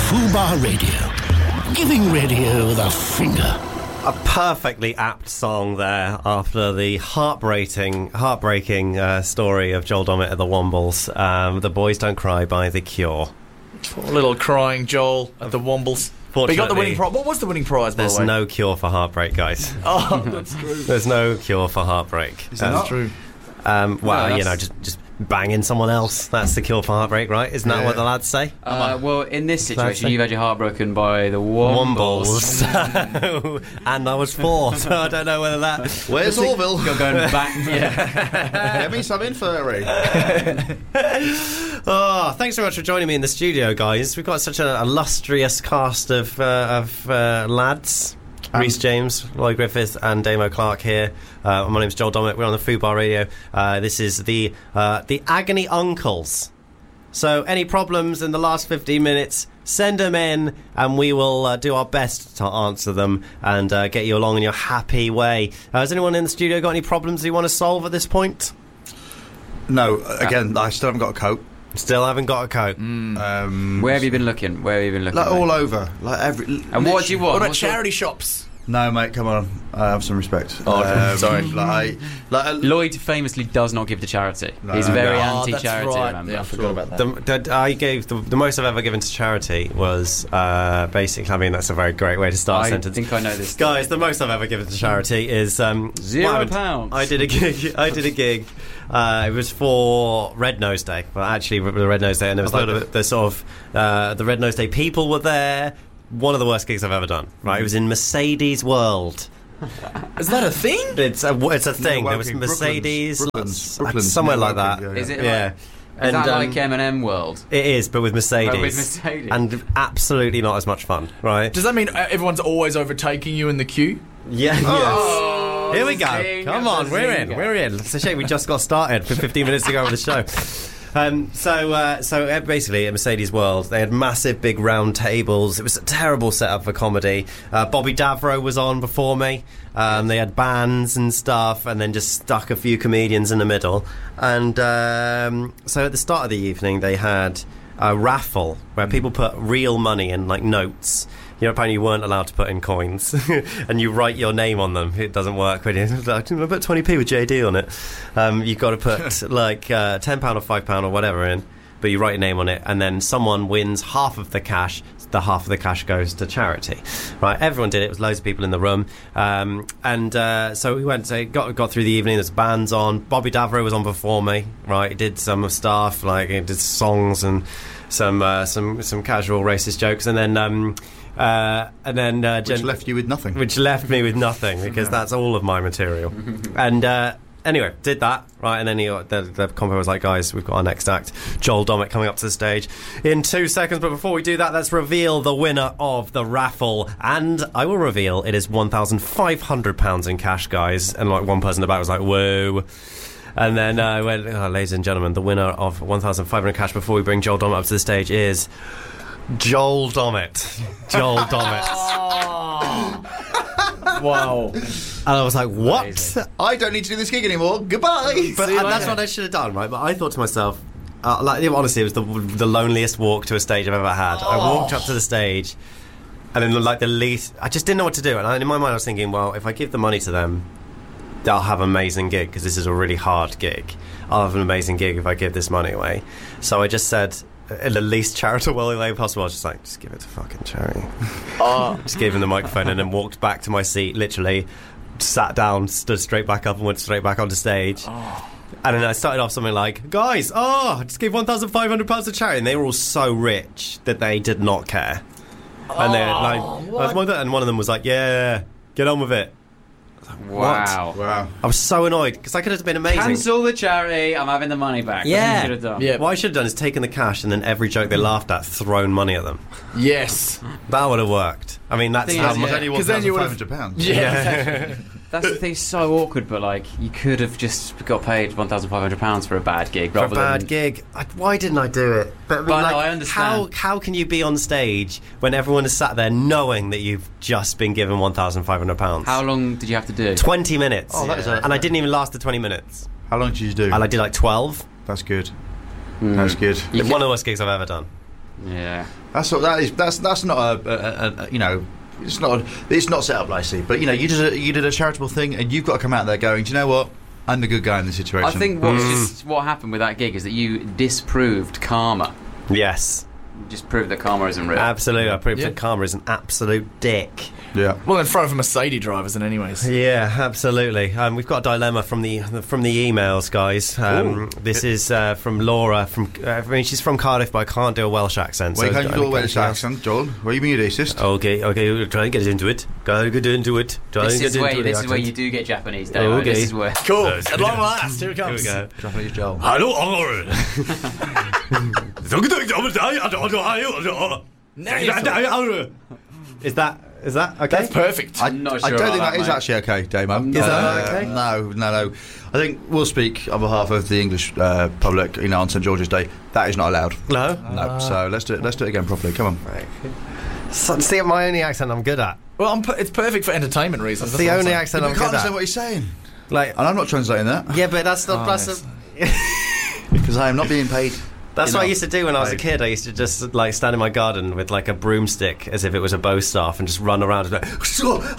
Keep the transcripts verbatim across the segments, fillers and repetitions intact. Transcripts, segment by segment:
Fubar Radio. Giving radio the finger. A perfectly apt song there after the heartbreaking, heartbreaking uh, story of Joel Dommett at the Wombles. Um, The Boys Don't Cry by The Cure. Poor little crying Joel at the Wombles. But he got the winning prize. What was the winning prize, by There's the way? no cure for heartbreak, guys. Oh, that's true. There's no cure for heartbreak. Is that um, true? Um, well, No, you know, just just banging someone else. That's the cure for heartbreak, right? Isn't that Yeah. what the lads say? Uh, well, in this That's situation, it. you've had your heart broken by the Wombles. Wombles. And I was four, so I don't know whether that... Where's Orville? You're going back, yeah. Get me some infirmary. Oh, thanks very much for joining me in the studio, guys. We've got such an illustrious cast of, uh, of uh, lads. Um, Rhys James, Lloyd Griffith and Damo Clark here. Uh, my name's Joel Dommett. We're on the Fubar Radio. Uh, this is the uh, the Agony Uncles. So any problems in the last fifteen minutes, send them in and we will uh, do our best to answer them and uh, get you along in your happy way. Uh, has anyone in the studio got any problems you want to solve at this point? No, again, I still haven't got a coat. Still haven't got a coat. Mm. Um, Where have you been looking? Where have you been looking? Like mate? all over. Like every. And what do you want? What about What's your- charity shops? No, mate, come on. I have some respect. Oh, okay. Sorry. Like, like, uh, Lloyd famously does not give to charity. No, He's very no. Oh, anti-charity, that's right. remember? Yeah, I forgot about that. The, the, I gave the, the most I've ever given to charity was uh, basically. I mean, that's a very great way to start a I sentence. think I know this. Guys, the most I've ever given to charity is um, Zero well, I would- pounds. I did a gig. I did a gig. Uh, it was for Red Nose Day. Well, actually, the Red Nose Day, and there was I like thought the, the sort of uh, the Red Nose Day people were there. One of the worst gigs I've ever done. Right, it was in Mercedes World. Is that a thing? It's a it's a thing. No, There was Woking, Mercedes, Brooklands, like, Brooklands, somewhere no, like that. Woking, yeah, Is it Yeah. like, And, is that um, like M and M World? It is, but with Mercedes. Oh, with Mercedes. And absolutely not as much fun, right? Does that mean uh, everyone's always overtaking you in the queue? Yeah, Oh, yes. Here we go. Zinger, Come on, we're in. Zinger. We're in. It's a shame we just got started fifteen minutes ago with the show. Um, so, uh, so uh, basically, at Mercedes World, they had massive, big round tables. It was a terrible setup for comedy. Uh, Bobby Davro was on before me. Um, they had bands and stuff, and then just stuck a few comedians in the middle. And um, so, at the start of the evening, they had a raffle where people put real money in, like notes. You know, apparently you weren't allowed to put in coins, and you write your name on them. It doesn't work when you like, I put twenty p with J D on it. Um, you've got to put like uh, ten pound or five pound or whatever in, but you write your name on it, and then someone wins half of the cash. The half of the cash goes to charity. Right? Everyone did it. It was loads of people in the room, um, and uh, so we went. So got got through the evening. There's bands on. Bobby Davro was on before me. Right? He did some stuff like he did songs and some uh, some some casual racist jokes, and then. Um, Uh, and then uh, which Jen- left you with nothing. which left me with nothing because that's all of my material. And uh, anyway, did that right, and then he, the, the compo was like, "Guys, we've got our next act, Joel Dommett, coming up to the stage in two seconds." But before we do that, let's reveal the winner of the raffle, and I will reveal it is one thousand five hundred pounds in cash, guys. And like one person in the back was like, "Whoa." And then I uh, went, oh, ladies and gentlemen, the winner of one thousand five hundred cash before we bring Joel Dommett up to the stage is Joel Dommett. Joel Dommett. Wow. And I was like, what? Amazing. I don't need to do this gig anymore. Goodbye. But See you uh, that's later. what I should have done, right? But I thought to myself, uh, like, yeah, honestly, it was the, the loneliest walk to a stage I've ever had. I walked up to the stage, and then, like, the least... I just didn't know what to do. And I, in my mind, I was thinking, well, if I give the money to them, they'll have an amazing gig, because this is a really hard gig. I'll have an amazing gig if I give this money away. So I just said... in the least charitable way possible, I was just like, just give it to fucking charity. Oh. Just gave him the microphone and then walked back to my seat, literally sat down, stood straight back up and went straight back onto stage. Oh. And then I started off something like, guys, oh, I just gave one thousand five hundred pounds to charity. And they were all so rich that they did not care. And they like, I was one of them- and one of them was like, yeah, get on with it. Wow. Wow. I was so annoyed because that could have been amazing. Cancel the charity. I'm having the money back. That's what Yeah. you should have done. Yeah. What I should have done is taken the cash and then every joke they laughed at, thrown money at them. Yes. That would have worked. I mean, that's Thing how is, much. yeah. Only Because then you five would've- hundred pounds. Yeah. That's the thing. It's so awkward, but like you could have just got paid one thousand five hundred pounds for a bad gig. For a rather bad than... gig. I, why didn't I do it? But, I, mean, But no, like, I understand. How, how can you be on stage when everyone is sat there knowing that you've just been given one thousand five hundred pounds? How long did you have to do? twenty minutes. Oh, that is a- and I didn't even last the twenty minutes. How long did you do? And I did like twelve. That's good. Mm. That's good. You One of the worst gigs I've ever done. Yeah. That's what that is. That's that's not a, a, a, a you know. It's not. It's not set up nicely. But you know, you did a, you did a charitable thing, and you've got to come out there going, do you know what? I'm the good guy in this situation. I think what's just what happened with that gig is that you disproved karma. Yes. You just proved that karma isn't real. Absolutely. I proved Yeah. that karma is an absolute dick. Yeah. Well, in front of a Mercedes drivers, then, anyways. Yeah, absolutely. Um, we've got a dilemma from the from the emails, guys. Um, this is uh, from Laura. From uh, I mean, she's from Cardiff, but I can't do a Welsh accent. Well, so you can't do a Welsh accent, John. What do you mean, you're racist? Okay, okay, we'll try and get into it. Go get into it. Try This and get is into where the this is accent. where you do get Japanese, Dave. Okay. This is where. Cool. Uh, At long last, here it Here we comes. go. Japanese Joel. Hello, Uncle. Is that is that okay? That's perfect. I, I'm not I sure don't about think that that, is mate. actually okay, Damo. Is that okay? No, no, no. I think we'll speak on behalf of the English uh, public. You know, on Saint George's Day, that is not allowed. No. No. So let's do it. Let's do it again properly. Come on. So, see, my only accent I'm good at. Well, I'm, per- it's perfect for entertainment reasons. That's the what I'm only saying. accent I I'm can't good understand at. what he's saying, Like, and I'm not translating that yeah, but that's the Oh, that's yes. the- because I am not being paid. That's You what I know, used to do when I was a paid. kid. I used to just like stand in my garden with like a broomstick as if it was a bow staff and just run around and be like,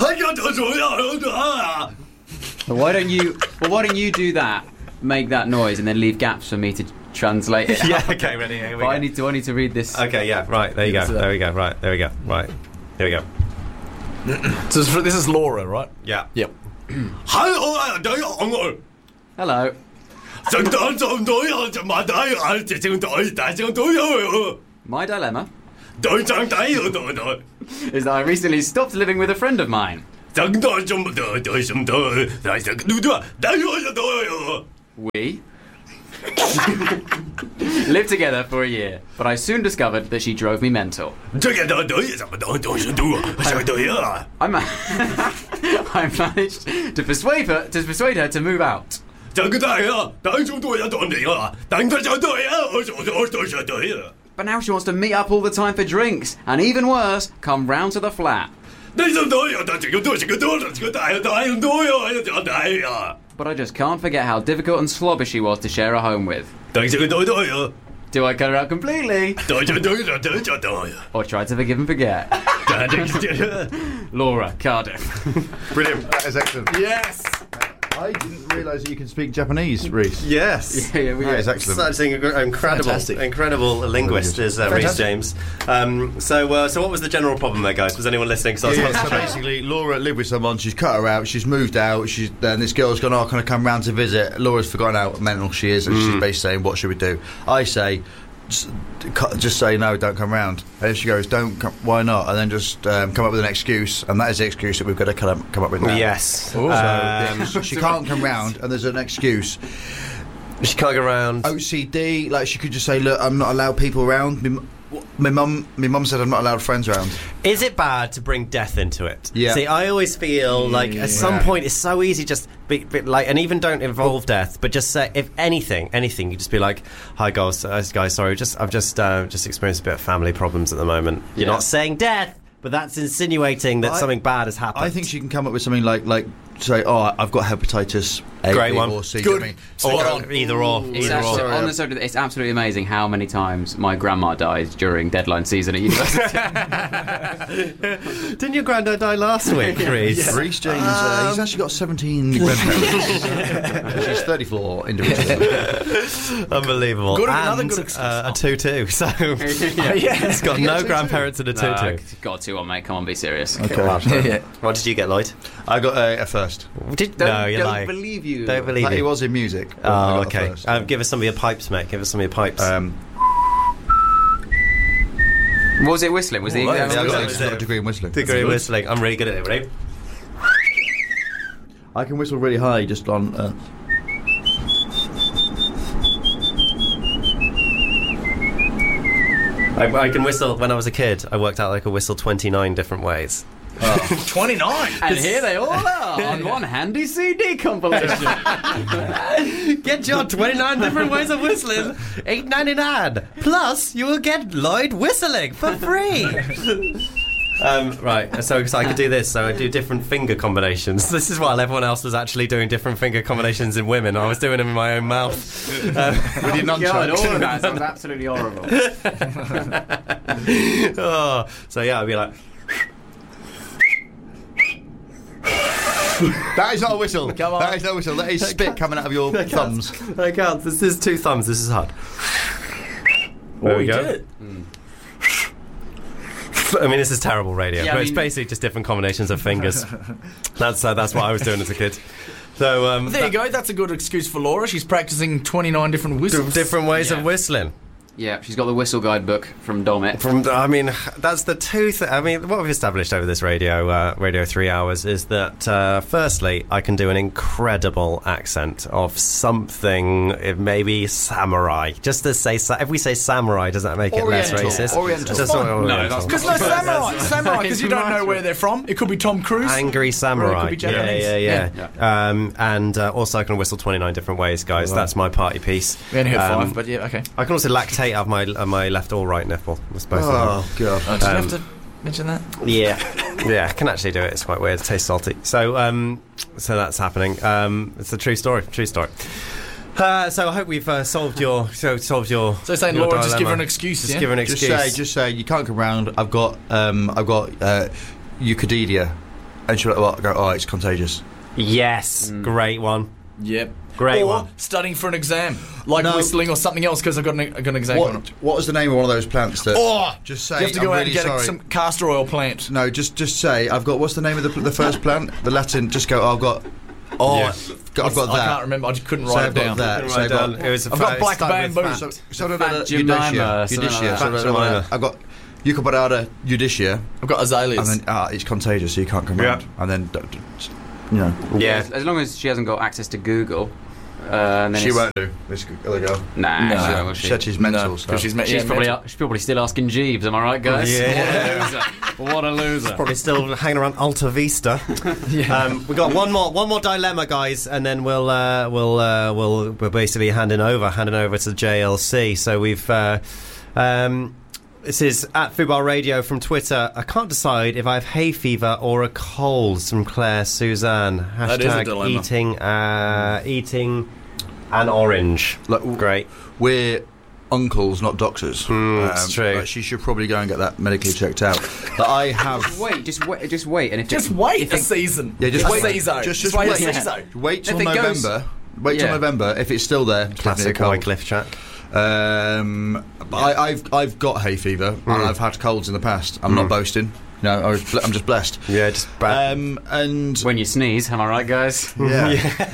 But why don't you? Well, why don't you do that? Make that noise and then leave gaps for me to translate it. yeah, okay, ready. Here we But go. I need to. I need to read this. Okay, yeah, right. There you go. There we go. Right, there we go. Right, here we go. So this is- this is Laura, right? Yeah. Yep. Hello. My dilemma is that I recently stopped living with a friend of mine. We lived together for a year, but I soon discovered that she drove me mental. I, ma- I managed to persuade her to persuade her to move out. But now she wants to meet up all the time for drinks, and even worse, come round to the flat. But I just can't forget how difficult and slobby she was to share a home with. Do I cut her out completely? Or try to forgive and forget? Laura, Cardiff. Brilliant. That is excellent. Yes. I didn't realise that you can speak Japanese, Reese. Yes. Yeah, yeah, we That is excellent. Such an incredible, Fantastic. incredible linguist is uh, Reece Fantastic. James. Um, so, uh, so what was the general problem there, guys? Was anyone listening? 'Cause I was Yeah, about so to- basically, Laura lived with someone. She's cut her out. She's moved out. She's then this girl's gone. Oh, can I come round to visit? Laura's forgotten how mental she is, and she's basically saying, "What should we do?" I say, just, cut- just say no. Don't come round. And if she goes, "Don't come," why not? And then just um, come up with an excuse, and that is the excuse that we've got to come up, come up with now. Yes. So, Um, yeah, she can't come round, and there's an excuse. she can't go around. O C D, like she could just say, "Look, I'm not allowed people around." My m- My mum, my mum said I'm not allowed friends around. Is it bad to bring death into it? Yeah. See, I always feel like at some Yeah. point it's so easy just be, be like, and even don't involve death, but just say if anything, anything, you just be like, "Hi, guys, uh, guys, sorry, just I've just uh, just experienced a bit of family problems at the moment." You're Yeah. not saying death, but that's insinuating that I- something bad has happened. I think she can come up with something like, like say, "Oh, I've got hepatitis A, Great B, one. or C." Good. Do you know what I mean? Spot or on. either or, It's either actually, or. on the subject, it's absolutely amazing how many times my grandma died during deadline season at university. Didn't your granddad die last week, Reece? Reece James, uh, he's actually got seventeen grandparents. She's thirty-four individually. Unbelievable. Good- and another good excuse. uh, a two-two. So Yeah. it's got no grandparents and a Nah, two-two. got two on, mate. Come on, be serious. Okay. Yeah. What did you get, Lloyd? I got a, a first. Did, Don't, no, you're don't lying. believe you. Don't believe Like, you. he was in music. but I Oh, got the okay. first. Um, give us some of your pipes, mate. Give us some of your pipes. Um, What was it whistling? Was the Oh, exam yeah, yeah, I got, that was I got a it. degree in whistling. Degree whistling. I'm really good at it. Ready? I can whistle really high just on. Uh, I, I can whistle. When I was a kid, I worked out I could whistle twenty-nine different ways. twenty-nine. And here they all are on one handy C D compilation. Get your twenty-nine different ways of whistling. eight ninety-nine. Plus, you will get Lloyd whistling for free. Um, right, so, so I could do this. So I do different finger combinations. This is while everyone else was actually doing different finger combinations in women. I was doing them in my own mouth. Um, With your God, all nunchucks. of that sounds absolutely horrible. oh, so yeah, I'd be like. That is not a whistle. Come on. That is not a whistle. That is spit coming out of your I can't. thumbs. I can't. This is two thumbs. This is hard. There Oh, we you go. did it. I mean, this is terrible radio, Yeah, but I it's mean- basically just different combinations of fingers. that's uh, that's what I was doing as a kid. So um, There you go. That's a good excuse for Laura. She's practicing twenty-nine different whistles. different ways Yeah. of whistling. Yeah, she's got the whistle guidebook from Domit. From I mean, that's the two. Th- I mean, what we've established over this radio, uh, radio three hours, is that uh, firstly, I can do an incredible accent of something, it maybe samurai. Just to say, sa- if we say samurai, does that make it less Oriental. racist? Oriental. Just Fine. Oriental. No, that's because no samurai, samurai, because you don't know where they're from. It could be Tom Cruise. Angry Or samurai. it could be yeah, Japanese. yeah, yeah, Yeah. Um, and uh, also, I can whistle twenty-nine different ways, guys. That's my party piece. We only heard Um, five, but yeah, okay. I can also lactate out of my uh, my left or right nipple. It's both of them. Oh, God. Oh, did you um, have to mention that? Yeah, yeah, I can actually do it. It's quite weird. It tastes salty. So, um, so that's happening. Um, it's a true story. True story. Uh, so I hope we've uh, solved your so solved your. So you're saying your Laura, just give her dilemma. an excuse, Just yeah? give her an Just excuse. say, just say, you can't come round. I've got, um, I've got uh, Eucadidia. And she'll like, go, oh, it's contagious. yes, great one. Yep. Great or one. studying for an exam, like No. whistling or something else, because I've got an, I've got an exam coming up. What, what was the name of one of those plants that... Oh, just say, you have to go I'm out really and get a, sorry. some castor oil plant. No, just just say, I've got, what's the name of the, the first plant? The Latin, just go, oh, I've got... Oh, Yeah. I've got, I've got I that. can't remember. I just couldn't So write I've it got down. that. Right So I've got... down. It was a I've got fa- black start with bamboo. fat. So, so, so, Fat Judicia. Jemima, something like Judicia. that. So, Fat so, Jemima. I've got Eucoparada Judicia, I've got azaleas. and then ah, it's contagious, so you can't come Yeah. round. And then, d- d- you know, Yeah. As, as long as she hasn't got access to Google, uh, and then she it's, won't do. This other girl. Nah, No. she won't, will She she? said she's mental. No, so. 'cause she's, me- She's yeah, probably mental. she's probably still asking Jeeves. Am I right, guys? Yeah. What a loser. Probably still hanging around Alta Vista. um, we got one more, one more dilemma, guys, and then we'll uh, we'll uh, we'll we're basically handing over, handing over to J L C. So we've. Uh, um, This is at Fubar Radio from Twitter. I can't decide if I have hay fever or a cold. From Claire Suzanne. That is a Hashtag dilemma. eating uh, eating an orange. Like, w- Great. We're uncles, not doctors. Mm, it's true. But she should probably go and get that medically checked out. But I have. Wait, just wait, just wait, and if Just it, wait if a it, season. Yeah, just a wait. season. Just, just wait wait. a season. Wait till If it goes- November. Wait till Yeah. November. If it's still there, it's Classic definitely a Wycliffe track. cold. Um, but I, I've I've got hay fever and I've had colds in the past. I'm not boasting. No, I was bl- I'm just blessed. Yeah, just bad. Um, and when you sneeze, am I right, guys? yeah,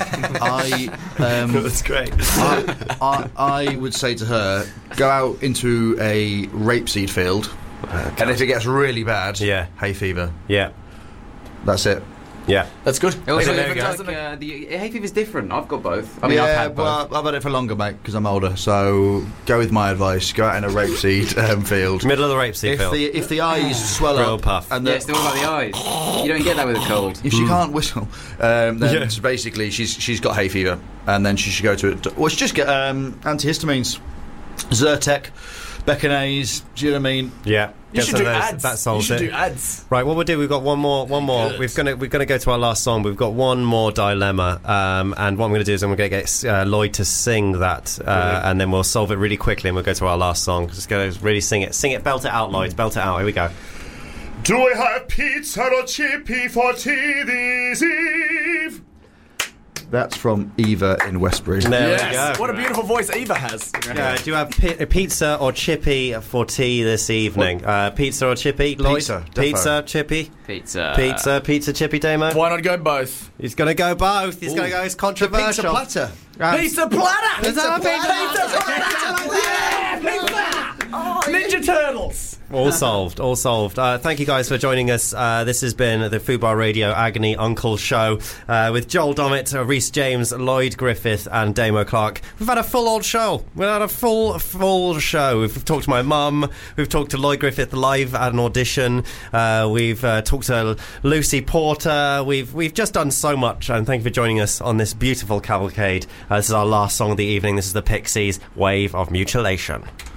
I um, That's great. I, I, I would say to her, go out into a rapeseed field, and if it gets really bad, Yeah. hay fever. Yeah, That's it. yeah. That's good. Also, There if you it go. doesn't, uh, the hay fever's different. I've got both. I mean, I've yeah, had both. well, I've had it for longer, mate, because I'm older. So go with my advice. Go out in a rapeseed um, field. Middle of the rapeseed If field. the if the eyes swell Real up, puff. and yeah, the, it's the one about the eyes. You don't get that with a cold. if she can't whistle, um, then Yeah. it's basically she's she's got hay fever, and then she should go to it. Well, she just get um, antihistamines, Zyrtec, Beckinase. Do you know what I mean? yeah. You Get should some do of those. ads. That solves you should it. do ads. Right, what we'll do, we've got one more, one more. Good. We've gonna we're gonna go to our last song. We've got one more dilemma, um, and what I'm gonna do is I'm gonna get uh, Lloyd to sing that, uh, and then we'll solve it really quickly, and we'll go to our last song. Just go really sing it, sing it, belt it out, Lloyd, belt it out. Here we go. Do I have pizza or chippy for tea this eve? That's from Eva in Westbury. There Yes. we go. What a beautiful voice Eva has. Uh, do you have pi- a pizza or chippy for tea this evening? Uh, pizza or chippy, Lloyd? Pizza, defo. Pizza, chippy, Pizza. pizza, pizza, chippy, Damo. Why not go both? He's gonna go both. He's gonna go. It's controversial. platter. Um, Pizza platter! Pizza platter! Pizza platter! Yeah, pizza! Ninja Turtles! All solved, all solved. Uh, thank you guys for joining us. Uh, this has been the Fubar Radio Agony Uncle Show uh, with Joel Dommett, uh, Rhys James, Lloyd Griffith and Damo Clark. We've had a full old show. We've had a full, full show. We've talked to my mum. We've talked to Lloyd Griffith live at an audition. Uh, we've uh, talked to Lucy Porter. We've we've just done so much, and thank you for joining us on this beautiful cavalcade. Uh, this is our last song of the evening. This is the Pixies, Wave of Mutilation.